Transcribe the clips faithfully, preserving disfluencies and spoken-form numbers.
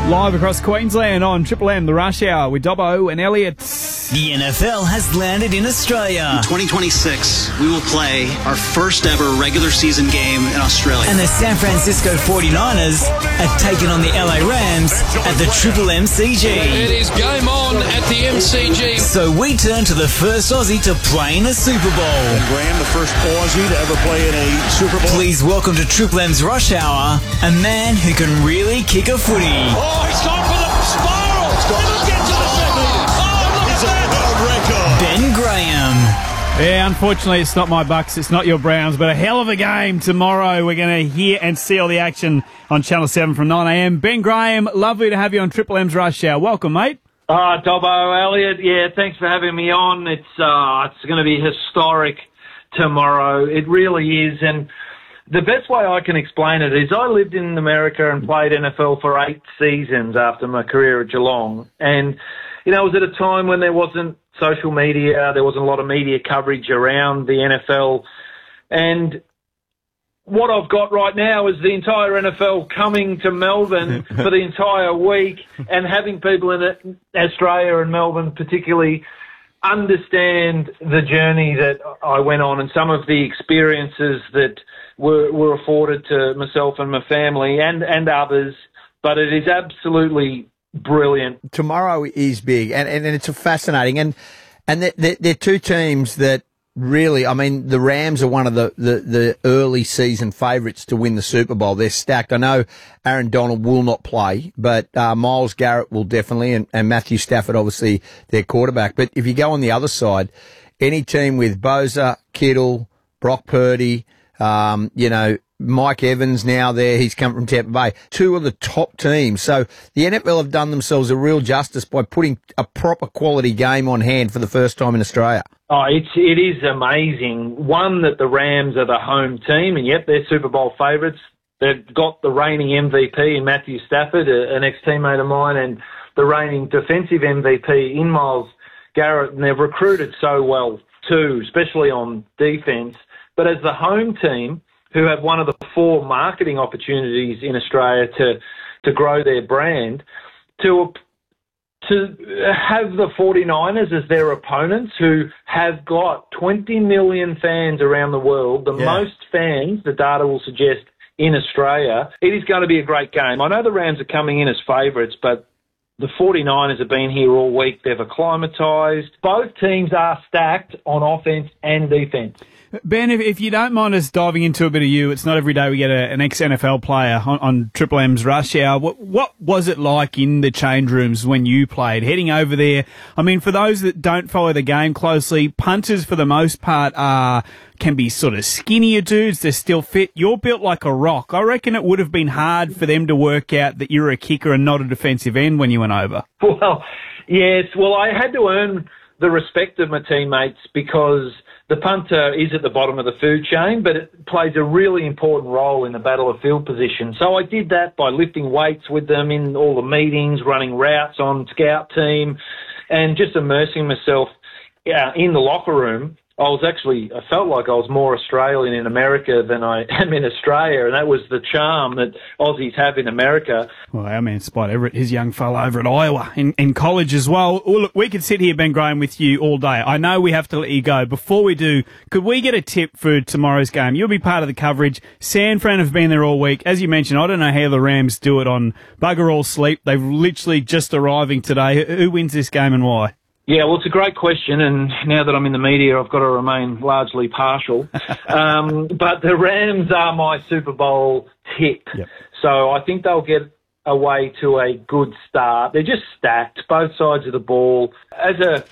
Live across Queensland on Triple M, the Rush Hour with Dobbo and Elliot. The N F L has landed in Australia. In twenty twenty-six, we will play our first ever regular season game in Australia. And the San Francisco forty-niners have taken on the L A Rams at the Triple M C G. It is game on at the M C G. So we turn to the first Aussie to play in a Super Bowl. And Graham, the first Aussie to ever play in a Super Bowl. Please welcome to Triple M's Rush Hour, a man who can really kick a footy. Oh, he's gone for the spiral. It'll get to the seventy. Oh, look It's at a world record. Ben Graham. Yeah, unfortunately, it's not my Bucks, it's not your Browns, but a hell of a game tomorrow. We're going to hear and see all the action on Channel seven from nine a.m. Ben Graham, lovely to have you on Triple M's Rush Hour. Welcome, mate. Ah, uh, Dobbo, Elliot, yeah, thanks for having me on. It's uh, it's going to be historic tomorrow. It really is, and the best way I can explain it is I lived in America and played N F L for eight seasons after my career at Geelong. And, you know, it was at a time when there wasn't social media, there wasn't a lot of media coverage around the N F L. And what I've got right now is the entire N F L coming to Melbourne for the entire week and having people in Australia and Melbourne particularly understand the journey that I went on and some of the experiences that were, were afforded to myself and my family and, and others, but it is absolutely brilliant. Tomorrow is big, and, and, and it's a fascinating, and and they're, they're, they're two teams that really, I mean, the Rams are one of the, the, the early season favourites to win the Super Bowl. They're stacked. I know Aaron Donald will not play, but uh, Myles Garrett will definitely, and, and Matthew Stafford, obviously, their quarterback. But if you go on the other side, any team with Bosa, Kittle, Brock Purdy, um, you know, Mike Evans now there, he's come from Tampa Bay. Two of the top teams. So the N F L have done themselves a real justice by putting a proper quality game on hand for the first time in Australia. Oh, it's, it is amazing. One, that the Rams are the home team, and yep, they're Super Bowl favourites. They've got the reigning M V P in Matthew Stafford, an ex-teammate of mine, and the reigning defensive M V P in Myles Garrett, and they've recruited so well too, especially on defence. But as the home team, who have one of the four marketing opportunities in Australia to to grow their brand, to to have the forty-niners as their opponents, who have got twenty million fans around the world, the yeah. most fans, the data will suggest, in Australia. It is going to be a great game. I know the Rams are coming in as favourites, but the forty-niners have been here all week. They've acclimatised. Both teams are stacked on offence and defence. Ben, if, if you don't mind us diving into a bit of you, it's not every day we get a, an ex-N F L player on, on Triple M's Rush Hour. What, what was it like in the change rooms when you played, heading over there? I mean, for those that don't follow the game closely, punters for the most part are can be sort of skinnier dudes. They're still fit. You're built like a rock. I reckon it would have been hard for them to work out that you're a kicker and not a defensive end when you went over. Well, yes. Well, I had to earn the respect of my teammates because the punter is at the bottom of the food chain, but it plays a really important role in the battle of field position. So I did that by lifting weights with them in all the meetings, running routes on scout team, and just immersing myself uh, in the locker room. I was actually, I felt like I was more Australian in America than I am in Australia, and that was the charm that Aussies have in America. Well, our man Spot Everett, his young fella over at Iowa in, in college as well. well. Look, we could sit here, Ben Graham, with you all day. I know we have to let you go. Before we do, could we get a tip for tomorrow's game? You'll be part of the coverage. San Fran have been there all week. As you mentioned, I don't know how the Rams do it on bugger all sleep. They've literally just arriving today. Who wins this game and why? Yeah, well, it's a great question, and now that I'm in the media, I've got to remain largely partial. um, but the Rams are my Super Bowl tip. Yep. So I think they'll get away to a good start. They're just stacked, both sides of the ball. As a,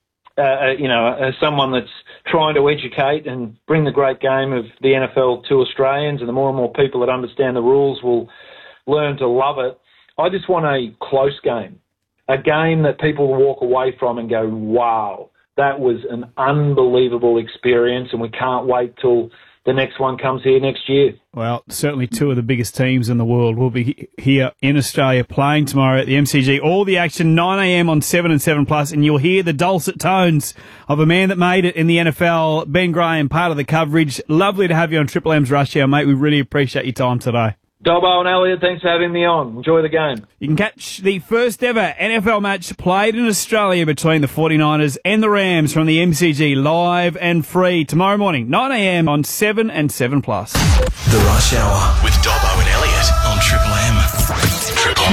uh, you know, as someone that's trying to educate and bring the great game of the N F L to Australians, and the more and more people that understand the rules will learn to love it, I just want a close game. A game that people walk away from and go, wow, that was an unbelievable experience, and we can't wait till the next one comes here next year. Well, certainly two of the biggest teams in the world will be here in Australia playing tomorrow at the M C G. All the action, nine a.m. on seven and seven plus, and you'll hear the dulcet tones of a man that made it in the N F L, Ben Graham, part of the coverage. Lovely to have you on Triple M's Rush Hour, mate. We really appreciate your time today. Dobbo and Elliot, thanks for having me on. Enjoy the game. You can catch the first ever N F L match played in Australia between the forty-niners and the Rams from the M C G live and free tomorrow morning, nine a.m. on seven and seven plus. The Rush Hour with Dobbo and Elliot on Triple M. Triple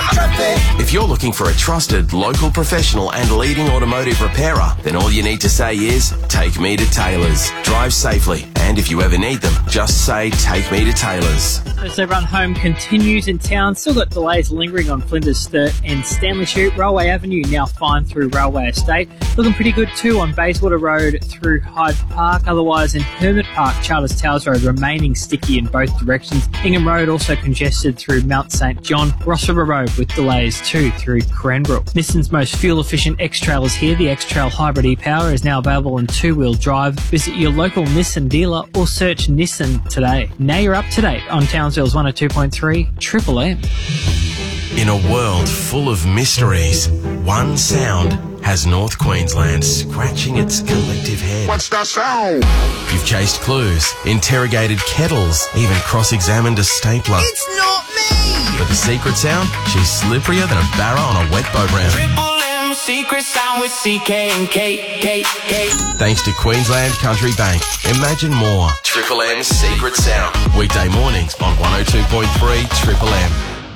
M. If you're looking for a trusted local professional and leading automotive repairer, then all you need to say is, take me to Taylor's. Drive safely, and if you ever need them, just say, take me to Taylor's. Thursday run home continues in town. Still got delays lingering on Flinders Sturt and Stanley Street. Railway Avenue now fine through Railway Estate. Looking pretty good too on Bayswater Road through Hyde Park. Otherwise in Hermit Park, Charters Towers Road remaining sticky in both directions. Ingham Road also congested through Mount St John. Ross River Road with delays too through Cranbrook. Nissan's most fuel-efficient X-Trail is here. The X-Trail Hybrid e-Power is now available in two-wheel drive. Visit your local Nissan dealer or search Nissan today. Now you're up to date on Townsville's one oh two point three Triple M. In a world full of mysteries, one sound has North Queensland scratching its collective head. What's that sound? You've chased clues, interrogated kettles, even cross-examined a stapler. It's not me! But the secret sound? She's slipperier than a barra on a wet boat ramp. Triple M secret sound with C K and K, K, K. Thanks to Queensland Country Bank. Imagine more. Triple M's secret sound. Weekday mornings on one oh two point three Triple M.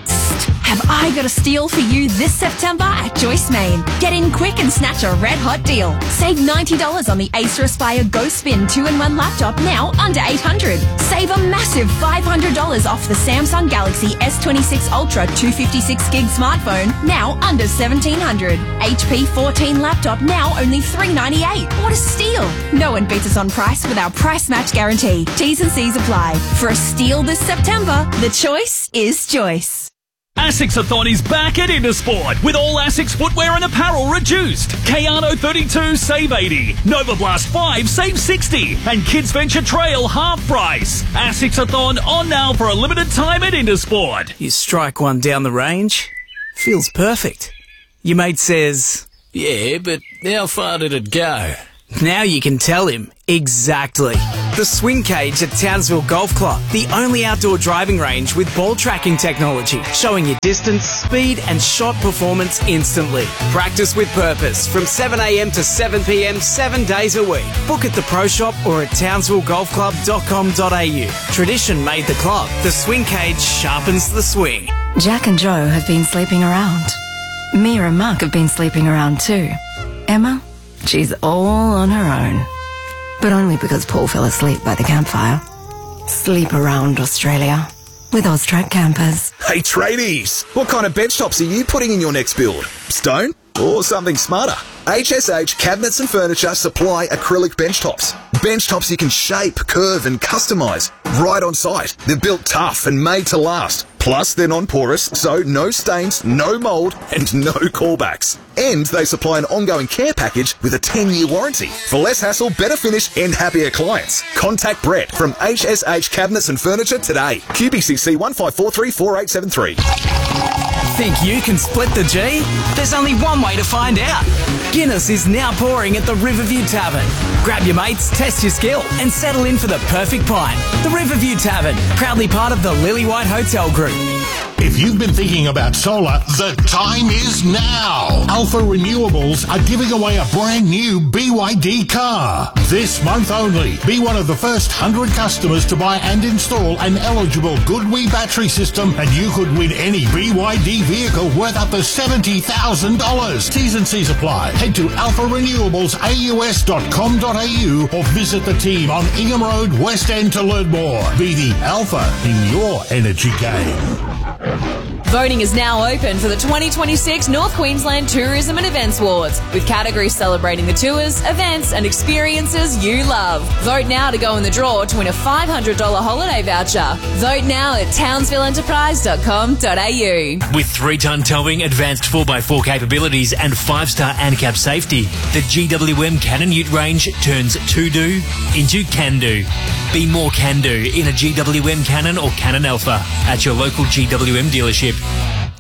Have I got a steal for you this September at Joyce Main? Get in quick and snatch a red hot deal. Save ninety dollars on the Acer Aspire Go Spin two in one laptop, now under eight hundred dollars. Save a massive five hundred dollars off the Samsung Galaxy S twenty-six Ultra two fifty-six gig smartphone, now under seventeen hundred dollars. H P fourteen laptop, now only three ninety-eight. What a steal! No one beats us on price with our price match guarantee. T's and C's apply. For a steal this September, the choice is Joyce. ASICS-a-thon is back at Intersport with all ASICS footwear and apparel reduced. Kayano thirty-two save eighty, Nova Blast five save sixty, and Kids Venture Trail half price. ASICS-a-thon on now for a limited time at Intersport. You strike one down the range, feels perfect. Your mate says, yeah, but how far did it go? Now you can tell him exactly. The Swing Cage at Townsville Golf Club, the only outdoor driving range with ball tracking technology, showing you distance, speed and shot performance instantly. Practice with purpose from seven a.m. to seven p.m. seven days a week. Book at the Pro Shop or at townsville golf club dot com dot a u. Tradition made the club. The Swing Cage sharpens the swing. Jack and Joe have been sleeping around. Mia and Mark have been sleeping around too. Emma, she's all on her own. But only because Paul fell asleep by the campfire. Sleep around Australia with Austrac campers. Hey tradies, what kind of bench tops are you putting in your next build? Stone or something smarter? H S H Cabinets and Furniture supply acrylic bench tops. Bench tops you can shape, curve and customise right on site. They're built tough and made to last. Plus, they're non-porous, so no stains, no mould, and no callbacks. And they supply an ongoing care package with a ten-year warranty. For less hassle, better finish, and happier clients. Contact Brett from H S H Cabinets and Furniture today. Q B C C one five four three four eight seven three. Think you can split the G? There's only one way to find out. Guinness is now pouring at the Riverview Tavern. Grab your mates, test your skill, and settle in for the perfect pint. The Riverview Tavern, proudly part of the Lillywhite Hotel Group. If you've been thinking about solar, the time is now. Alpha Renewables are giving away a brand new B Y D car. This month only, be one of the first one hundred customers to buy and install an eligible GoodWe battery system, and you could win any B Y D vehicle worth up to seventy thousand dollars. T's and C's apply. Head to alpha renewables a u s dot com dot a u or visit the team on Ingham Road, West End to learn more. Be the alpha in your energy game. Voting is now open for the twenty twenty-six North Queensland Tourism and Events Awards, with categories celebrating the tours, events and experiences you love. Vote now to go in the draw to win a five hundred dollars holiday voucher. Vote now at townsville enterprise dot com dot a u. With three-ton towing, advanced four by four capabilities and five-star ANCAP safety, the G W M Cannon Ute range turns to-do into can-do. Be more can-do in a G W M Cannon or Cannon Alpha at your local G W M dealership.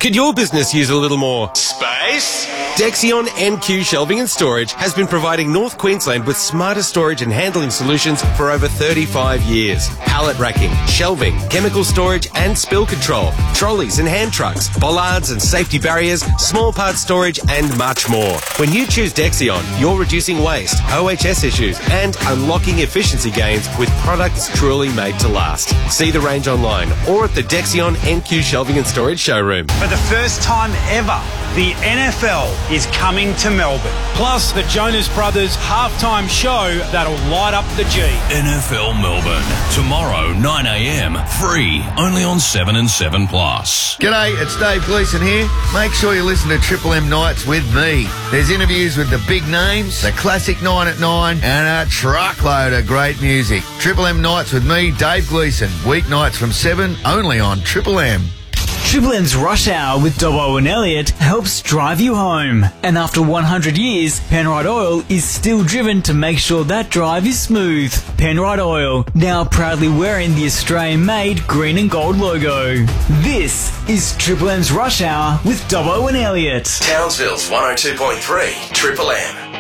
Could your business use a little more space? Dexion N Q Shelving and Storage has been providing North Queensland with smarter storage and handling solutions for over thirty-five years. Pallet racking, shelving, chemical storage and spill control, trolleys and hand trucks, bollards and safety barriers, small part storage and much more. When you choose Dexion, you're reducing waste, O H S issues and unlocking efficiency gains with products truly made to last. See the range online or at the Dexion N Q Shelving and Storage showroom. For the first time ever, the N F L is coming to Melbourne. Plus, the Jonas Brothers halftime show that'll light up the G. N F L Melbourne, tomorrow, nine a.m, free, only on seven and seven plus. G'day, it's Dave Gleeson here. Make sure you listen to Triple M Nights with me. There's interviews with the big names, the classic nine at nine, and a truckload of great music. Triple M Nights with me, Dave Gleeson, weeknights from seven, only on Triple M. Triple M's Rush Hour with Dobbo and Elliot helps drive you home. And after one hundred years, Penrite Oil is still driven to make sure that drive is smooth. Penrite Oil, now proudly wearing the Australian-made green and gold logo. This is Triple M's Rush Hour with Dobbo and Elliot. Townsville's one oh two point three, Triple M.